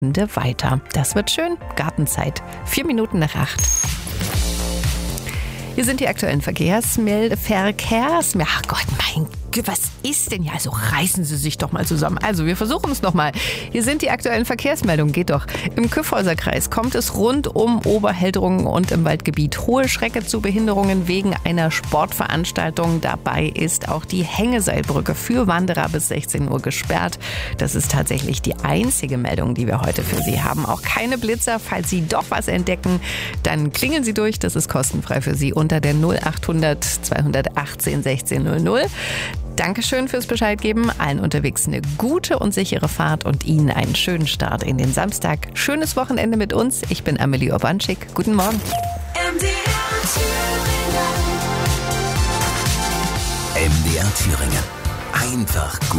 weiter. Das wird schön. Gartenzeit. 4 Minuten nach 8. Hier sind die aktuellen Ach Gott, mein Gott, was ist denn hier? Also reißen Sie sich doch mal zusammen. Also wir versuchen es nochmal. Hier sind die aktuellen Verkehrsmeldungen. Geht doch. Im Kyffhäuserkreis kommt es rund um Oberheldrungen und im Waldgebiet hohe Strecke zu Behinderungen wegen einer Sportveranstaltung. Dabei ist auch die Hängeseilbrücke für Wanderer bis 16 Uhr gesperrt. Das ist tatsächlich die einzige Meldung, die wir heute für Sie haben. Auch keine Blitzer. Falls Sie doch was entdecken, dann klingeln Sie durch. Das ist kostenfrei für Sie unter der 0800 218 1600. Dankeschön fürs Bescheidgeben. Allen unterwegs eine gute und sichere Fahrt und Ihnen einen schönen Start in den Samstag. Schönes Wochenende mit uns. Ich bin Amelie Urbanschik. Guten Morgen. MDR Thüringen. Einfach gut.